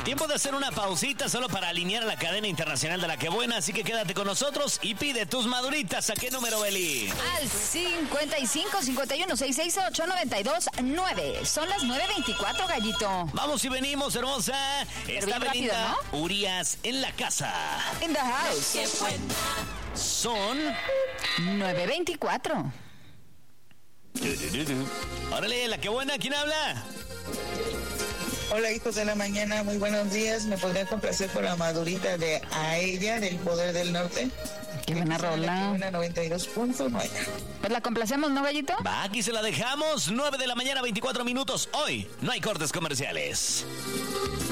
Tiempo de hacer una pausita solo para alinear a la cadena internacional de La Que Buena, así que quédate con nosotros y pide tus maduritas. ¿A qué número, Beli? Al 55 51 668 92 9. Son las 9:24, Gallito. Vamos y venimos, hermosa. Está bien Belinda rápido, ¿no? Urias en la casa. In the house. Son... 9:24. Órale, La Que Buena, ¿quién habla? Hola, hijos de la mañana, muy buenos días. ¿Me podría complacer por la madurita de A ella, del Poder del Norte? Qué buena rola. Una 92.9. Pues la complacemos, ¿no, Gallito? Va, aquí se la dejamos. 9 de la mañana, 24 minutos. Hoy no hay cortes comerciales.